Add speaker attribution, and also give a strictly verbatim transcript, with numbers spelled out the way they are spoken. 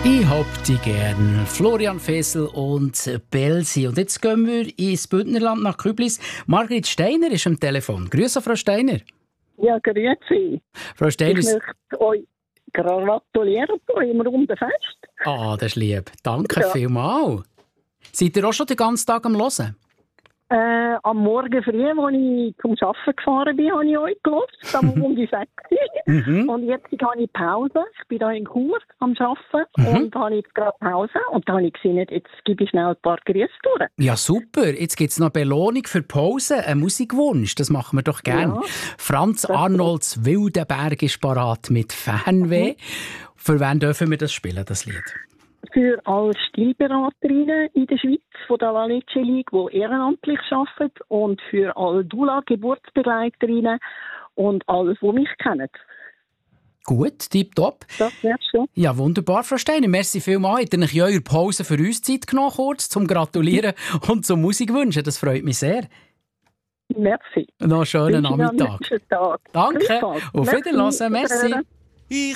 Speaker 1: Ich hab die gern. Florian Fessel und Belsi. Und jetzt gehen wir ins Bündnerland nach Küblis. Margrit Steiner ist am Telefon. Grüße, Frau Steiner.
Speaker 2: Ja, grüezi.
Speaker 1: Frau Steiner.
Speaker 2: Ich möchte euch gratulieren zu eurem runden Fest.
Speaker 1: Ah, das ist lieb. Danke
Speaker 2: Ja.
Speaker 1: vielmals. Seid ihr auch schon den ganzen Tag am Hören?
Speaker 2: Äh, am Morgen früh, als ich zum Arbeiten gefahren bin, habe ich euch gehört. Dann um die sechs.
Speaker 1: Mhm.
Speaker 2: Und jetzt habe ich Pause. Ich bin hier in Chur am Arbeiten.
Speaker 1: Mhm.
Speaker 2: Und da habe ich jetzt gerade Pause. Und da habe ich gesehen, jetzt gebe ich schnell ein paar Grüße durch.
Speaker 1: Ja, super. Jetzt gibt es noch Belohnung für Pause, einen Musikwunsch. Das machen wir doch gerne.
Speaker 2: Ja,
Speaker 1: Franz Arnolds Wildenberg ist parat mit Fernweh. Für wen dürfen wir das spielen, das Lied?
Speaker 2: Für alle Stillberaterinnen in der Schweiz von der La Leche League, die ehrenamtlich arbeiten. Und für alle Dula-Geburtsbegleiterinnen und alle, die mich kennen.
Speaker 1: Gut, tipptopp.
Speaker 2: Das wär's schon.
Speaker 1: Ja, wunderbar, Frau Steiner. Merci vielmals. Habt ihr euch in eurer Pause für uns Zeit genommen, kurz, zum Gratulieren und zum Musik wünschen? Das freut mich sehr.
Speaker 2: Merci.
Speaker 1: Noch einen schönen
Speaker 2: Wünsche Ihnen einen
Speaker 1: Nachmittag.
Speaker 2: schönen Tag.
Speaker 1: Danke.
Speaker 2: Gleichfalls.
Speaker 1: Auf Wiederhören. Merci.
Speaker 2: Wiederhören.
Speaker 3: Ich